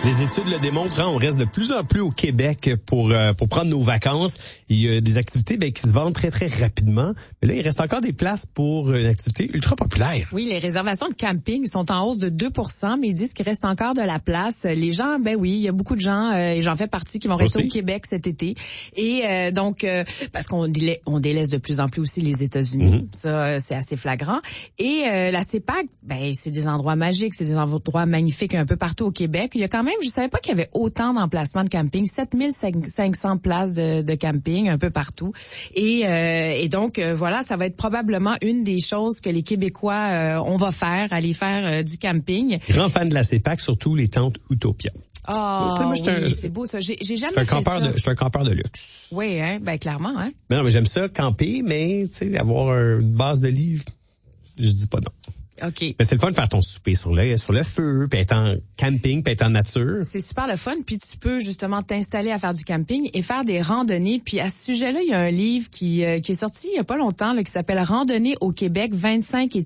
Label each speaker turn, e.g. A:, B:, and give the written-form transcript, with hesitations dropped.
A: Les études le démontrent, on reste de plus en plus au Québec pour prendre nos vacances. Il y a des activités qui se vendent très, très rapidement. Mais là, il reste encore des places pour une activité ultra populaire.
B: Oui, les réservations de camping sont en hausse de 2%, mais ils disent qu'il reste encore de la place. Les gens, oui, il y a beaucoup de gens, et j'en fais partie, qui vont rester au Québec cet été. Et donc, parce qu'on délaisse de plus en plus aussi les États-Unis. Ça, c'est assez flagrant. Et la CEPAC, c'est des endroits magiques, c'est des endroits magnifiques un peu partout au Québec. Il y a quand même, je savais pas qu'il y avait autant d'emplacements de camping, 7500 places de camping un peu partout. Et donc, voilà, ça va être probablement une des choses que les Québécois, on va faire, aller faire du camping.
A: Grand fan de la CEPAC, surtout les tentes Utopia.
B: C'est beau ça. J'ai jamais fait ça.
A: Je suis un campeur de luxe.
B: Oui, clairement, hein.
A: Mais non, mais j'aime ça, camper, mais avoir une base de livres, je dis pas non.
B: OK.
A: Mais c'est le fun de faire ton souper sur le feu, puis être en camping, puis être en nature.
B: C'est super le fun, puis tu peux justement t'installer à faire du camping et faire des randonnées. Puis à ce sujet-là, il y a un livre qui est sorti il y a pas longtemps là, qui s'appelle Randonnée au Québec, 25